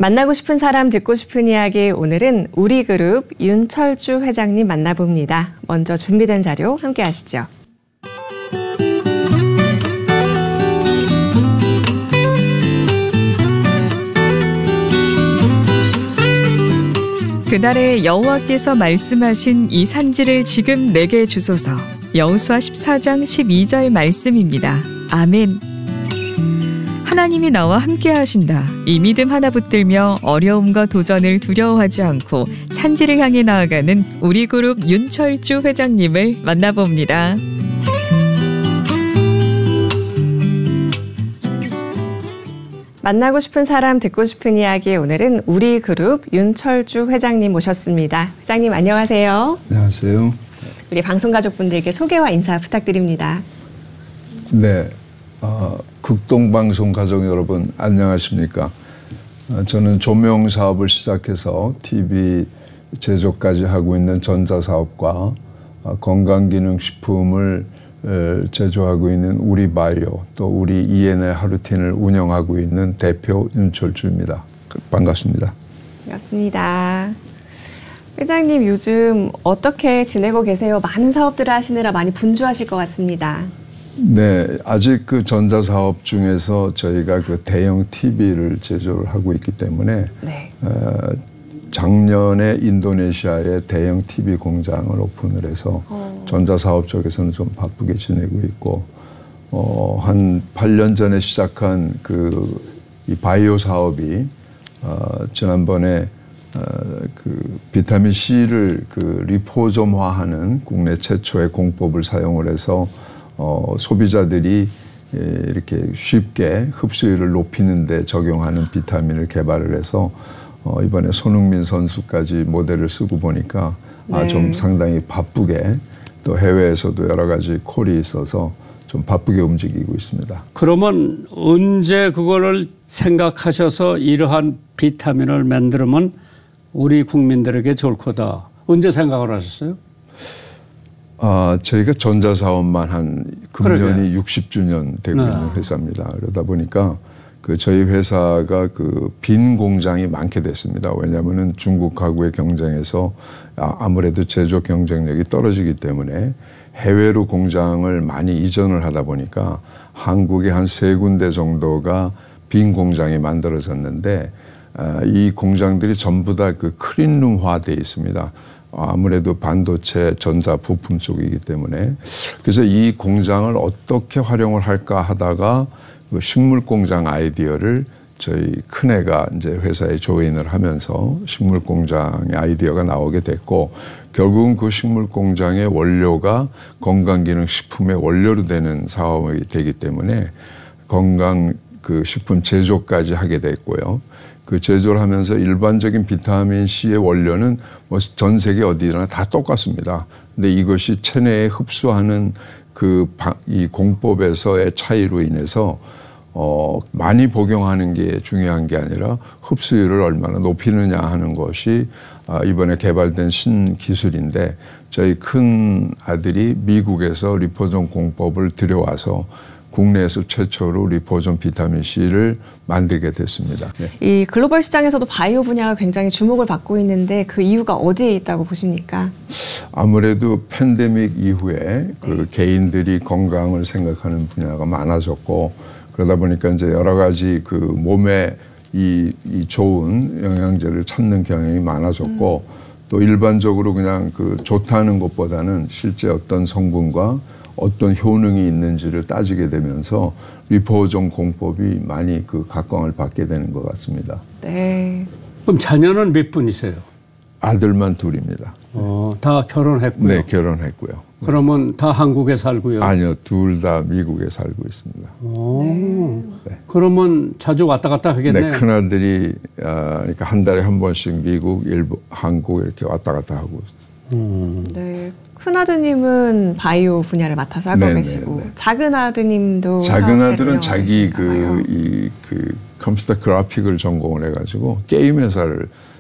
만나고 싶은 사람 듣고 싶은 이야기, 오늘은 우리그룹 윤철주 회장님 만나봅니다. 먼저 준비된 자료 함께 하시죠. 그날에 여호와께서 말씀하신 이 산지를 지금 내게 주소서. 여호수아 14장 12절 말씀입니다. 아멘. 하나님이 나와 함께 하신다. 이 믿음 하나 붙들며 어려움과 도전을 두려워하지 않고 산지를 향해 나아가는 우리그룹 윤철주 회장님을 만나봅니다. 만나고 싶은 사람 듣고 싶은 이야기, 오늘은 우리그룹 윤철주 회장님 모셨습니다. 회장님 안녕하세요. 안녕하세요. 우리 방송가족분들께 소개와 인사 부탁드립니다. 네, 극동방송 가족 여러분 안녕하십니까. 저는 조명 사업을 시작해서 TV 제조까지 하고 있는 전자사업과 건강기능식품을 제조하고 있는 우리바이오, 또 우리 ENL 하루틴을 운영하고 있는 대표 윤철주입니다. 반갑습니다. 반갑습니다. 회장님 요즘 어떻게 지내고 계세요? 많은 사업들을 하시느라 많이 분주하실 것 같습니다. 네, 아직 그 전자사업 중에서 저희가 그 대형 TV를 제조를 하고 있기 때문에 네. 작년에 인도네시아에 대형 TV 공장을 오픈을 해서 전자사업 쪽에서는 좀 바쁘게 지내고 있고, 한 8년 전에 시작한 이 바이오 사업이 지난번에 그 비타민 C를 그 리포좀화하는 국내 최초의 공법을 사용을 해서 소비자들이 이렇게 쉽게 흡수율을 높이는 데 적용하는 비타민을 개발을 해서 이번에 손흥민 선수까지 모델을 쓰고 보니까 네. 좀 상당히 바쁘게, 또 해외에서도 여러 가지 콜이 있어서 좀 바쁘게 움직이고 있습니다. 그러면 언제 그거를 생각하셔서 이러한 비타민을 만들면 우리 국민들에게 좋을 거다, 언제 생각을 하셨어요? 저희가 전자사업만 한 금년이 60주년 되고 있는 회사입니다. 그러다 보니까 저희 회사가 빈 공장이 많게 됐습니다. 왜냐하면은 중국하고의 경쟁에서 아무래도 제조 경쟁력이 떨어지기 때문에 해외로 공장을 많이 이전을 하다 보니까 한국에 한 3군데 정도가 빈 공장이 만들어졌는데, 이 공장들이 전부 다 클린룸화 되어 있습니다. 아무래도 반도체 전자 부품 쪽이기 때문에. 그래서 이 공장을 어떻게 활용을 할까 하다가 식물 공장 아이디어를 저희 큰애가 이제 회사에 조인을 하면서 식물 공장의 아이디어가 나오게 됐고, 결국은 그 식물 공장의 원료가 건강기능식품의 원료로 되는 사업이 되기 때문에 건강 식품 제조까지 하게 됐고요. 그 제조를 하면서 일반적인 비타민 C의 원료는 뭐 전 세계 어디나 다 똑같습니다. 근데 이것이 체내에 흡수하는 이 공법에서의 차이로 인해서 많이 복용하는 게 중요한 게 아니라 흡수율을 얼마나 높이느냐 하는 것이 이번에 개발된 신기술인데, 저희 큰 아들이 미국에서 리포존 공법을 들여와서 국내에서 최초로 리포존 비타민 C를 만들게 됐습니다. 네. 이 글로벌 시장에서도 바이오 분야가 굉장히 주목을 받고 있는데 그 이유가 어디에 있다고 보십니까? 아무래도 팬데믹 이후에 개인들이 건강을 생각하는 분야가 많아졌고, 그러다 보니까 이제 여러 가지 몸에 이 좋은 영양제를 찾는 경향이 많아졌고, 또 일반적으로 그냥 좋다는 것보다는 실제 어떤 성분과 어떤 효능이 있는지를 따지게 되면서 리포존 공법이 많이 각광을 받게 되는 것 같습니다. 네. 그럼 자녀는 몇 분이세요? 아들만 둘입니다. 다 결혼했고요? 네, 결혼했고요. 그러면 다 한국에 살고요? 아니요, 둘 다 미국에 살고 있습니다. 네. 그러면 자주 왔다 갔다 하겠네요? 네, 큰아들이 그러니까 한 달에 한 번씩 미국, 일본, 한국 이렇게 왔다 갔다 하고 있습니다. 네. 큰아드님은 바이오 분야를 맡아서 하고 계시고, 작은 아드님도 작은 아들은 자기 컴퓨터 그래픽을 전공을 해가지고 게임 회사를